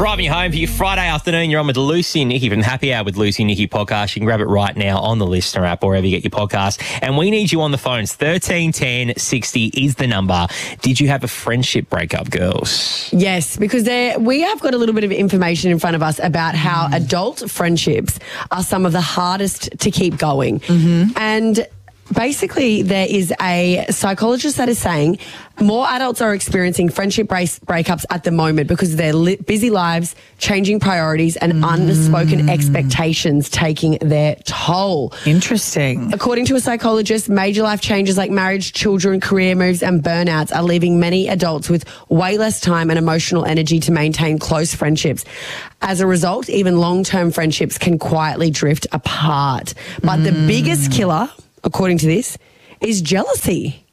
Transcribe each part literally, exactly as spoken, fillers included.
Driving you home for your Friday afternoon. You're on with Lucy and Nikki from the Happy Hour with Lucy and Nikki podcast. You can grab it right now on the Listener app or wherever you get your podcast. And we need you on the phones. thirteen ten sixty is the number. Did you have a friendship breakup, girls? Yes, because there we have got a little bit of information in front of us about how mm. adult friendships are some of the hardest to keep going. Mm-hmm. And basically, there is a psychologist that is saying more adults are experiencing friendship break- breakups at the moment because of their li- busy lives, changing priorities, and mm. unspoken expectations taking their toll. Interesting. According to a psychologist, major life changes like marriage, children, career moves, and burnouts are leaving many adults with way less time and emotional energy to maintain close friendships. As a result, even long-term friendships can quietly drift apart. But mm. the biggest killer, according to this, is jealousy.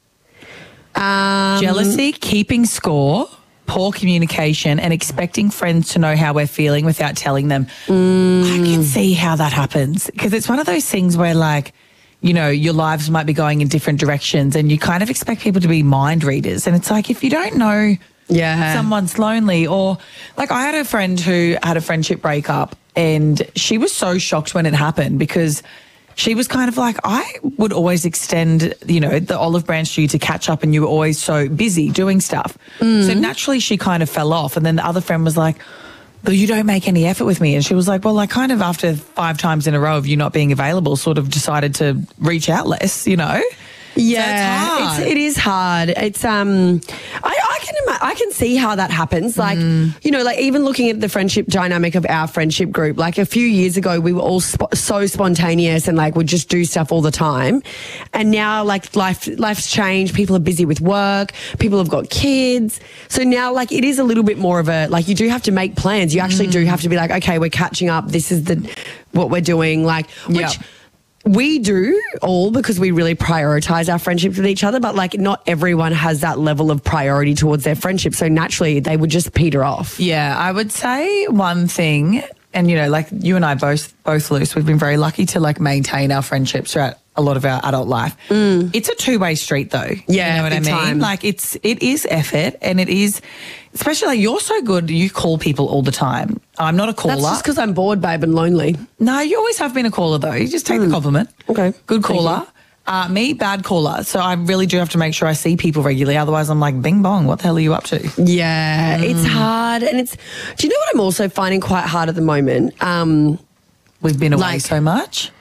Um, jealousy, keeping score, poor communication, and expecting friends to know how we're feeling without telling them. Mm. I can see how that happens because it's one of those things where, like, you know, your lives might be going in different directions and you kind of expect people to be mind readers. And it's like, if you don't know yeah. someone's lonely, or like I had a friend who had a friendship breakup and she was so shocked when it happened because she was kind of like, I would always extend, you know, the olive branch to you to catch up and you were always so busy doing stuff. Mm. So naturally she kind of fell off. And then the other friend was like, but you don't make any effort with me. And she was like, well, I kind of after five times in a row of you not being available sort of decided to reach out less, you know. Yeah, so it's hard. It's, it is hard. It's um, I, I can ima- I can see how that happens. Like mm. you know, like even looking at the friendship dynamic of our friendship group. Like a few years ago, we were all sp- so spontaneous and like would just do stuff all the time. And now, like life life's changed. People are busy with work. People have got kids. So now, like it is a little bit more of a like you do have to make plans. You actually mm. do have to be like, okay, we're catching up. This is the what we're doing. Like which. Yep. We do all because we really prioritize our friendships with each other, but like not everyone has that level of priority towards their friendship. So naturally they would just peter off. Yeah, I would say one thing, and you know, like you and I both, both Luce, we've been very lucky to like maintain our friendships throughout a lot of our adult life. Mm. It's a two-way street though. Yeah, you know what I mean? time. Like it's, it is effort and it is, especially like you're so good, you call people all the time. I'm not a caller. That's just because I'm bored, babe, and lonely. No, you always have been a caller though. You just take mm. the compliment. Okay. Good caller. Uh, me, bad caller. So I really do have to make sure I see people regularly. Otherwise I'm like, bing bong, what the hell are you up to? Yeah, mm. it's hard. And it's, do you know what I'm also finding quite hard at the moment? Um, We've been away like, so much.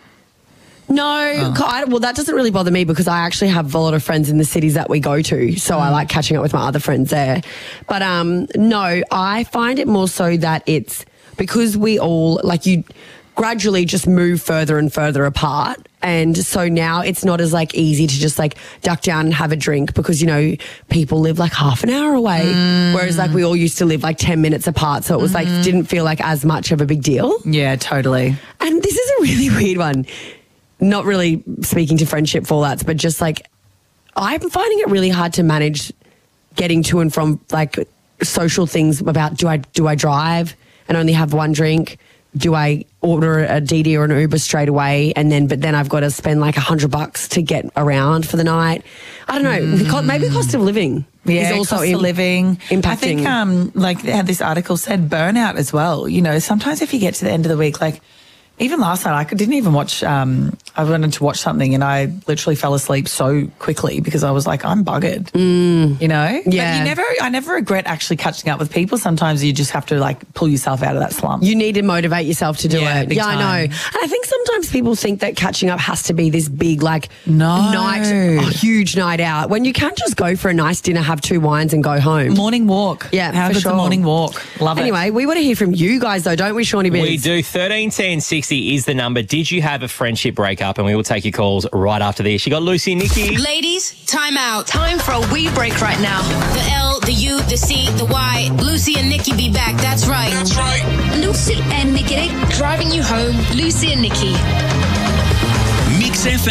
No, oh. I, well, that doesn't really bother me because I actually have a lot of friends in the cities that we go to, so mm. I like catching up with my other friends there. But um, no, I find it more so that it's because we all, like you gradually just move further and further apart. And so now it's not as like easy to just like duck down and have a drink because, you know, people live like half an hour away. Mm. Whereas like we all used to live like ten minutes apart. So it was mm-hmm. like, didn't feel like as much of a big deal. Yeah, totally. And this is a really weird one. Not really speaking to friendship fallouts, but just like I'm finding it really hard to manage getting to and from like social things about do I do I drive and only have one drink? Do I order a D D or an Uber straight away and then but then I've got to spend like a hundred bucks to get around for the night? I don't know. Mm. The co- maybe the cost of living yeah, is also cost im- of living impacting. I think um like they had this article said burnout as well. You know, sometimes if you get to the end of the week, like even last night, I didn't even watch, um, I wanted to watch something and I literally fell asleep so quickly because I was like, I'm buggered, mm. you know? Yeah. But you never, I never regret actually catching up with people. Sometimes you just have to like pull yourself out of that slump. You need to motivate yourself to do yeah, it. big Yeah, time. I know. And I think sometimes people think that catching up has to be this big, like, no. night, a huge night out when you can just go for a nice dinner, have two wines and go home. Morning walk. Yeah, How for good's sure. a morning walk? Love anyway, it. Anyway, we want to hear from you guys though, don't we, Shawnee Biz? We do. thirteen ten sixty is the number. Did you have a friendship breakup? And we will take your calls right after this. You got Lucy and Nikki. Ladies, time out. Time for a wee break right now. The L, the U, the C, the Y. Lucy and Nikki be back. That's right. That's right. Lucy and Nikki. Driving you home. Lucy and Nikki. Mix F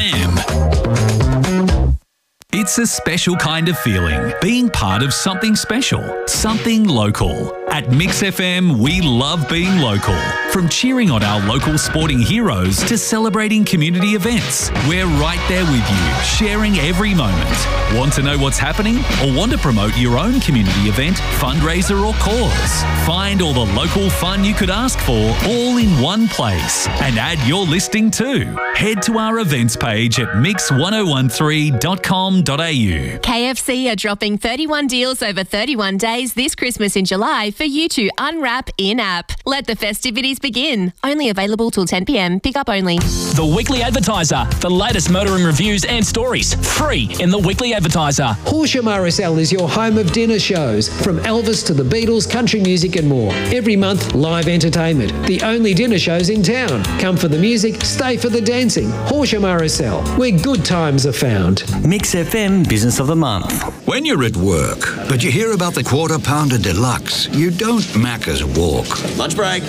M. It's a special kind of feeling, being part of something special, something local. At Mix F M, we love being local. From cheering on our local sporting heroes to celebrating community events, we're right there with you, sharing every moment. Want to know what's happening or want to promote your own community event, fundraiser or cause? Find all the local fun you could ask for all in one place and add your listing too. Head to our events page at mix one oh one three dot com dot a u. K F C are dropping thirty-one deals over thirty-one days this Christmas in July for you to unwrap in-app. Let the festivities begin. Only available till ten p m. Pick up only. The Weekly Advertiser. The latest motoring reviews and stories. Free in the Weekly Advertiser. Horsham R S L is your home of dinner shows. From Elvis to the Beatles, country music and more. Every month, live entertainment. The only dinner shows in town. Come for the music, stay for the dancing. Horsham R S L, where good times are found. Mix F M Business of the Month. When you're at work, but you hear about the Quarter Pounder Deluxe, you don't Macca's walk. Lunch break.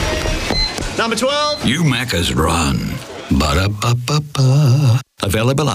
Number twelve. You Macca's run. Ba-da-ba-ba-ba. Available up